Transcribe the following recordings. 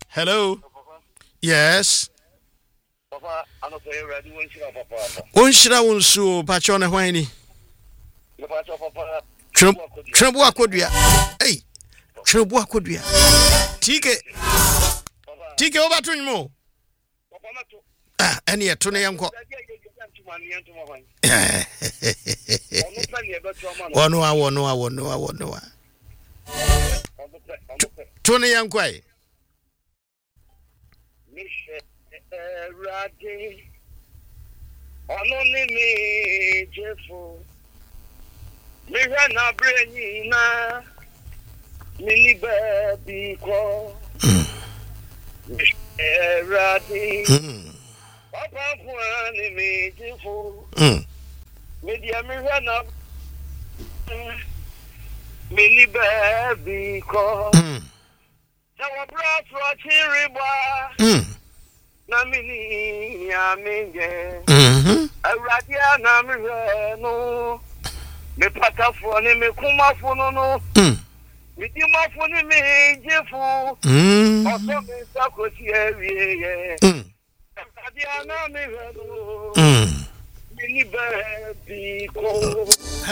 Hello. Yes. Papa, I'm not very ready when you papa. Unshira unsu pachone hwani. Papa. Trembu akodua. Hey. Trembu akodua. Tike obatu nyimo. Ah, eni eto ne yanko. Wono. Tone yanko ai. Radi Anonimi Jeffo Mihana Brenina Mini baby ko Radi Papa Anonimi Jeffo Media Mihana Mini baby ko Sawa bra chiriba na mini ya minge awradia na mreno me patafo ni me kumafo no me dimafo ni me jefu oso me sakosi ewie awradia na mreno mini baby ko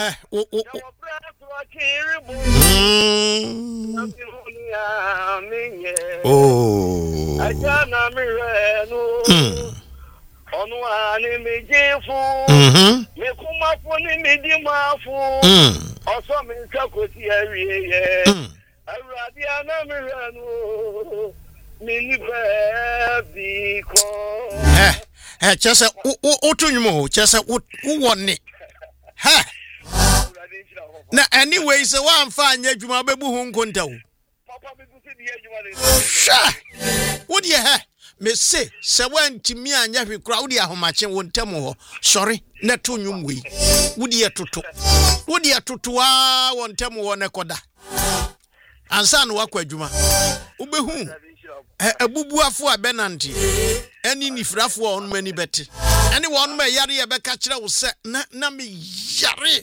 Oh. Ajana mireno. Onu ani mi jefu. Me kumafo ni mi dimafu. Oso mi sakosi ewie. Awradi ana mireno. Mini baby ko. Chese otunyumo, chese uwoni. Ha. Na anyway, so one fine adwuma bebu hu nkonta wo. Papa me gusi di adwuma Sha. Wo de ha me se wantimi anya hwekura wo de ahomache wo ntam ho. Sorry, na to nwum we. Wo de atoto. Wo de atoto a wo ntam ho ne koda. Ansa no wakwa adwuma. Wo behu. Abubuafo abenanti. Ani nifrafo a onum ani bete. Ani wonum yare ye beka kire wo se na me yare.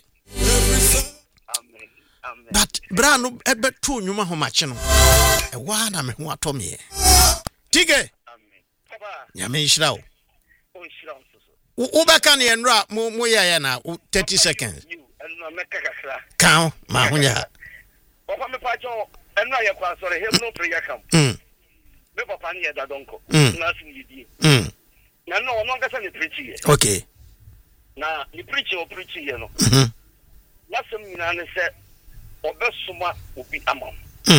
But brano ebe tu nyuma homache no. Ewa na me ho atomie. Tige. Papa. Nyame nhira wo. O nhira so. Wo beka ne enra mo ya na 30 seconds. Enra meka kakra. Kan ma honya. Papa me pa cho enra ye kwa sore he no prayer camp. Me papa ni da donko. Na sin yidi. Na no no ngasa ni preach ye. Okay. Na ni preach ye no. Lasem nyina ne se obesuma obi ama.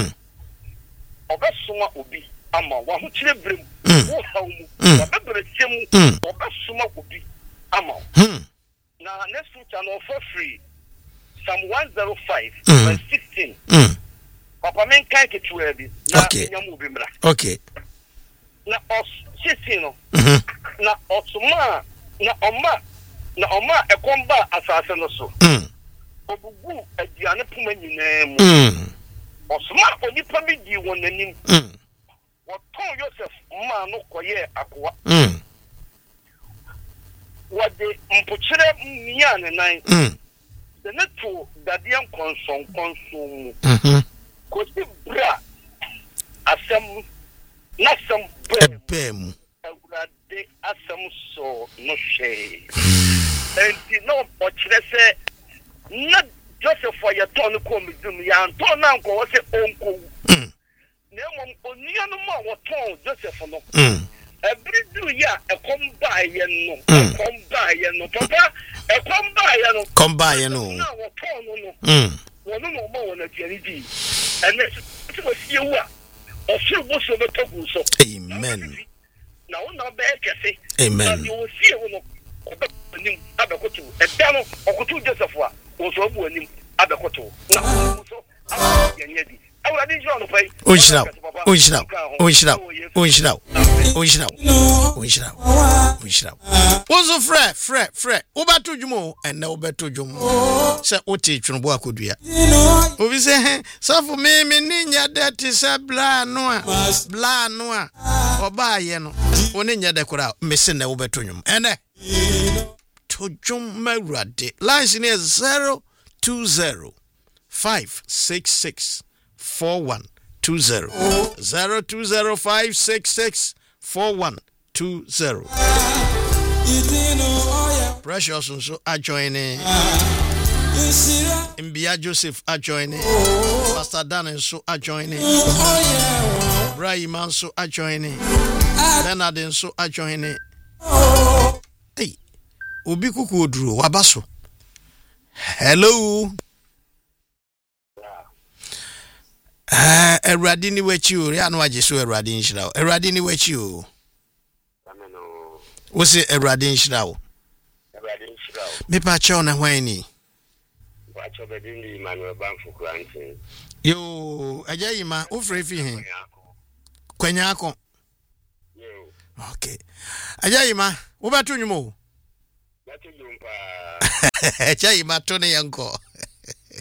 Obesuma obi ama wa ho kire brem. Wo hawmu. Obebre chemu. Obesuma obi ama. Na next week no for free. Psalm 105 verse 16. Papa men kai ke tuwe bi na nyamu bi mra. Okay. Na os 16 no. Na osuma na oma ekomba asase no so. Obugu aduane puma nyina mu. Osuma onipa bi di wonanim. Woton Joseph ma no koye akowa. Wade mpochire mia ne nan. The neto dadian konson. Kosi bra asem nasem bem. Awurade asem so no hwe. Enti no ochire se na Joseph for your turn ko midum ya turn na nko wo se onko. Na mom onua no ma wo turn Joseph no. Every do ya ekomba ye no. Papa ekomba ye no. Na wo turn no. Wono no ma wona tiari di. Ene se wo sie wu a ofir bo so betogu so. Amen. Na wona be kese. Amen. Na wo sie wo no obenim abekotu. Eda no okotu Joseph a wo so bu anim abekotu. Na wo so yenyedi. Awurade njo no pai. Onshira. Wozo frɛ. Obato dwumo ena obato dwumo. Se oti twunbo akodua. Obi se he, safo me ninya dati se bla no a. Oba ye no. Oni nya de kora mese na obato dwum. Ene. To dwum mawurade. Lines in 020 566 41 0205664120. Precious nso adjoining. Mbia Joseph adjoining. Pastor Dan nso adjoining. Brahim nso adjoining. Bernard nso adjoining. Hey, obi kuku oduru wabaso. Hello. Eradi ni wechi o, ria no agye so eradi nhyira o. Eradi ni wechi o. Wo se eradi nhyira o. Me pa cha na hwan ni. Wa cha be din Emmanuel Banfu Krantin. Yo, aja yima, wo frɛ fi hen. Kwanya akọ. Yo. Okay. Aja yima, wo ba to nwumo. Ba to nwumpa. Aja yima to ne yanko.